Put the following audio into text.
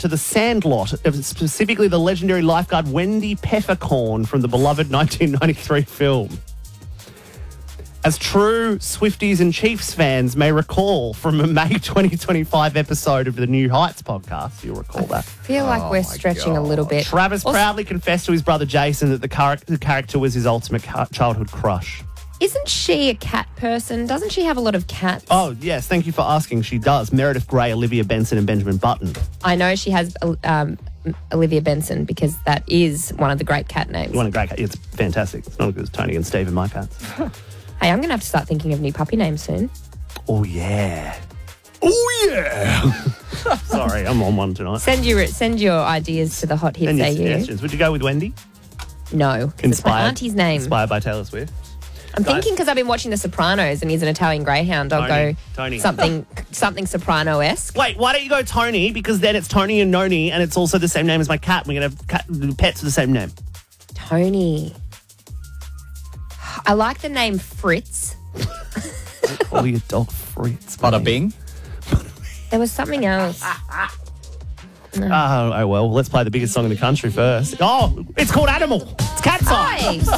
to the Sandlot, specifically the legendary lifeguard Wendy Peppercorn from the beloved 1993 film. As true Swifties and Chiefs fans may recall from a May 2025 episode of the New Heights podcast, you'll recall that. I feel like we're stretching a little bit. Travis proudly confessed to his brother Jason that the character was his ultimate childhood crush. Isn't she a cat person? Doesn't she have a lot of cats? Oh, yes. Thank you for asking. She does. Meredith Grey, Olivia Benson and Benjamin Button. I know she has Olivia Benson because that is one of the great cat names. One of the great cat. It's fantastic. It's not as good as Tony and Steve in my cats. Hey, I'm going to have to start thinking of new puppy names soon. Oh, yeah. Oh, yeah. Sorry, I'm on one tonight. Send your ideas to the Hot Hits And your AU. suggestions. Would you go with Wendy? No, it's my auntie's name. Inspired by Taylor Swift. I'm thinking because I've been watching The Sopranos and he's an Italian greyhound, I'll Tony. go something Soprano-esque. Wait, why don't you go Tony? Because then it's Tony and Noni, and it's also the same name as my cat. We're going to have pets with the same name. Tony. I like the name Fritz. Call your dog Fritz. Bada bing. There was something else. Oh, well, let's play the biggest song in the country first. Oh, it's called Animal. It's Cat's Eye. Hi.